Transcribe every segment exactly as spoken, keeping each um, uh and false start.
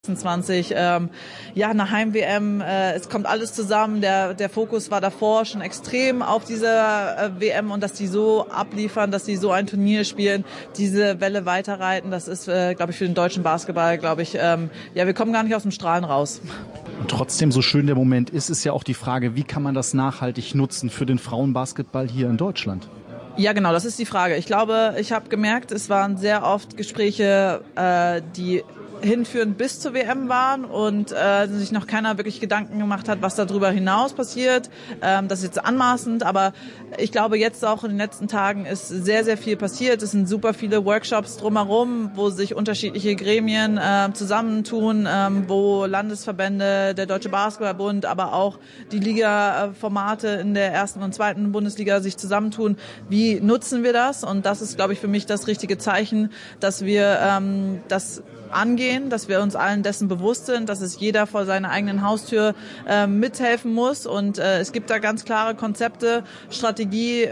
sechsundzwanzig, ähm, ja, eine Heim-W M, äh, es kommt alles zusammen, der der Fokus war davor schon extrem auf dieser äh, W M und dass die so abliefern, dass die so ein Turnier spielen, diese Welle weiterreiten, das ist, äh, glaube ich, für den deutschen Basketball, glaube ich, ähm, ja, wir kommen gar nicht aus dem Strahlen raus. Und trotzdem, so schön der Moment ist, ist ja auch die Frage, wie kann man das nachhaltig nutzen für den Frauenbasketball hier in Deutschland? Ja, genau, das ist die Frage. Ich glaube, ich habe gemerkt, es waren sehr oft Gespräche, äh, die hinführend bis zur W M waren und äh, sich noch keiner wirklich Gedanken gemacht hat, was darüber hinaus passiert. Ähm, das ist jetzt anmaßend, aber ich glaube, jetzt auch in den letzten Tagen ist sehr, sehr viel passiert. Es sind super viele Workshops drumherum, wo sich unterschiedliche Gremien äh, zusammentun, ähm, wo Landesverbände, der Deutsche Basketballbund, aber auch die Liga-Formate in der ersten und zweiten Bundesliga sich zusammentun. Wie nutzen wir das? Und das ist, glaube ich, für mich das richtige Zeichen, dass wir ähm, das angehen, dass wir uns allen dessen bewusst sind, dass es jeder vor seiner eigenen Haustür äh, mithelfen muss und äh, es gibt da ganz klare Konzepte, Strategie,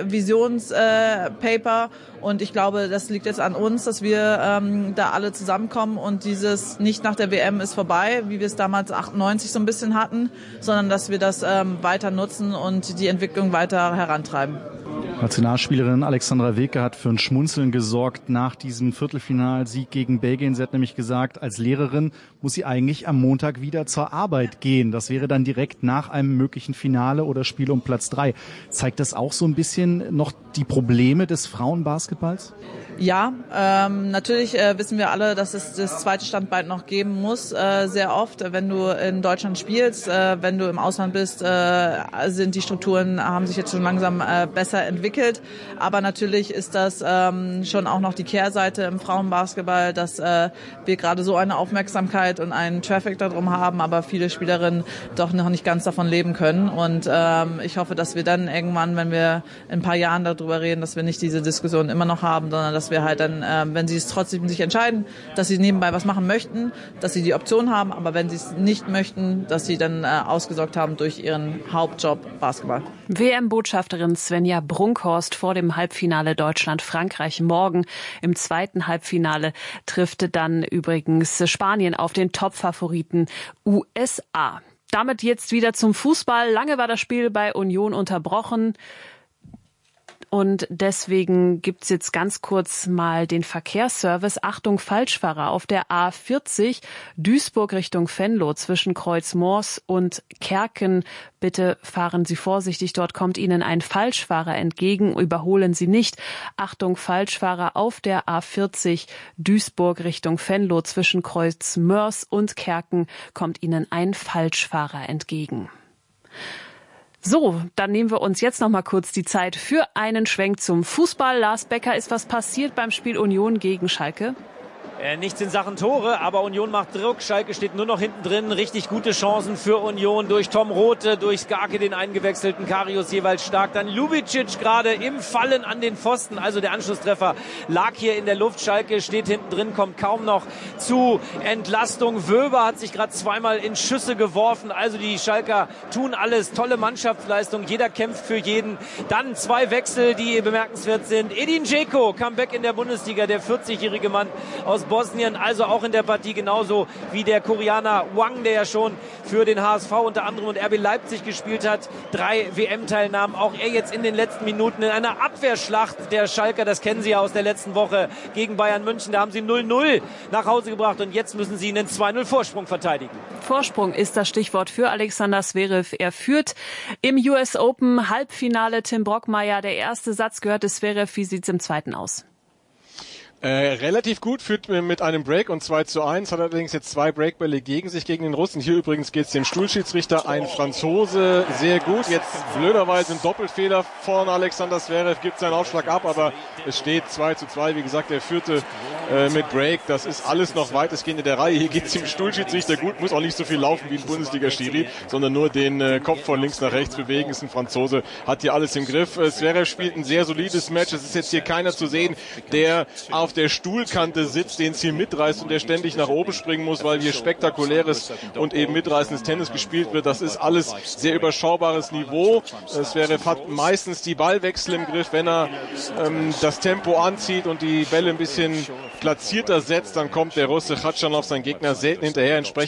Visionspaper äh, und ich glaube, das liegt jetzt an uns, dass wir ähm, da alle zusammenkommen und dieses nicht nach der W M ist vorbei, wie wir es damals achtundneunzig so ein bisschen hatten, sondern dass wir das ähm, weiter nutzen und die Entwicklung weiter herantreiben. Nationalspielerin Alexandra Wilke hat für ein Schmunzeln gesorgt nach diesem Viertelfinalsieg gegen Belgien. Sie hat nämlich gesagt, als Lehrerin muss sie eigentlich am Montag wieder zur Arbeit gehen. Das wäre dann direkt nach einem möglichen Finale oder Spiel um Platz drei. Zeigt das auch so ein bisschen noch die Probleme des Frauenbasketballs? Ja, ähm, natürlich äh, wissen wir alle, dass es das zweite Standbein noch geben muss. Äh, sehr oft, wenn du in Deutschland spielst, äh, wenn du im Ausland bist, äh, sind die Strukturen, haben sich jetzt schon langsam äh, besser entwickelt. Aber natürlich ist das ähm, schon auch noch die Kehrseite im Frauenbasketball, dass äh, wir gerade so eine Aufmerksamkeit und einen Traffic darum haben, aber viele Spielerinnen doch noch nicht ganz davon leben können. Und ähm, ich hoffe, dass wir dann irgendwann, wenn wir in ein paar Jahren darüber reden, dass wir nicht diese Diskussion immer noch haben, sondern dass wir halt dann, äh, wenn sie es trotzdem sich entscheiden, dass sie nebenbei was machen möchten, dass sie die Option haben, aber wenn sie es nicht möchten, dass sie dann äh, ausgesorgt haben durch ihren Hauptjob Basketball. W M-Botschafterin Svenja Brunkhorst vor dem Halbfinale Deutschland-Frankreich morgen. Im zweiten Halbfinale trifft dann übrigens Spanien auf den Top-Favoriten U S A. Damit jetzt wieder zum Fußball. Lange war das Spiel bei Union unterbrochen. Und deswegen gibt's jetzt ganz kurz mal den Verkehrsservice. Achtung, Falschfahrer auf der A vierzig Duisburg Richtung Venlo zwischen Kreuzmors und Kerken. Bitte fahren Sie vorsichtig, dort kommt Ihnen ein Falschfahrer entgegen. Überholen Sie nicht. Achtung, Falschfahrer auf der A vierzig Duisburg Richtung Venlo zwischen Kreuzmors und Kerken kommt Ihnen ein Falschfahrer entgegen. So, dann nehmen wir uns jetzt noch mal kurz die Zeit für einen Schwenk zum Fußball. Lars Becker, ist was passiert beim Spiel Union gegen Schalke? Äh, nichts in Sachen Tore, aber Union macht Druck. Schalke steht nur noch hinten drin. Richtig gute Chancen für Union durch Tom Rothe, durch Skarke, den eingewechselten, Karius jeweils stark. Dann Ljubicic gerade im Fallen an den Pfosten. Also der Anschlusstreffer lag hier in der Luft. Schalke steht hinten drin, kommt kaum noch zu Entlastung. Wöber hat sich gerade zweimal in Schüsse geworfen. Also die Schalker tun alles. Tolle Mannschaftsleistung. Jeder kämpft für jeden. Dann zwei Wechsel, die bemerkenswert sind. Edin Dzeko, Comeback in der Bundesliga. Der vierzigjährige Mann aus Bosnien, also auch in der Partie genauso wie der Koreaner Wang, der ja schon für den H S V unter anderem und R B Leipzig gespielt hat. Drei W M-Teilnahmen, auch er jetzt in den letzten Minuten in einer Abwehrschlacht der Schalker, das kennen Sie ja aus der letzten Woche gegen Bayern München, da haben sie null null nach Hause gebracht und jetzt müssen sie einen zwei null Vorsprung verteidigen. Vorsprung ist das Stichwort für Alexander Zverev. Er führt im U S Open Halbfinale. Tim Brockmeier, der erste Satz gehörte Zverev. Wie sieht's im zweiten aus? Äh, relativ gut, führt mit einem Break und zwei zu eins, hat allerdings jetzt zwei Breakbälle gegen sich, gegen den Russen. Hier übrigens geht's dem Stuhlschiedsrichter, ein Franzose, sehr gut. Jetzt blöderweise ein Doppelfehler von Alexander Zverev, gibt seinen Aufschlag ab, aber es steht zwei zu zwei. Wie gesagt, der führte äh, mit Break. Das ist alles noch weitestgehend in der Reihe. Hier geht's dem Stuhlschiedsrichter gut, muss auch nicht so viel laufen wie ein Bundesliga-Schiri, sondern nur den äh, Kopf von links nach rechts bewegen. Ist ein Franzose, hat hier alles im Griff. Äh, Zverev spielt ein sehr solides Match. Es ist jetzt hier keiner zu sehen, der auf auf der Stuhlkante sitzt, den es hier mitreißt und der ständig nach oben springen muss, weil hier spektakuläres und eben mitreißendes Tennis gespielt wird. Das ist alles sehr überschaubares Niveau. Es wäre hat meistens die Ballwechsel im Griff, wenn er ähm, das Tempo anzieht und die Bälle ein bisschen platzierter setzt, dann kommt der Russe Khachanov, sein Gegner, selten hinterher. Entsprechend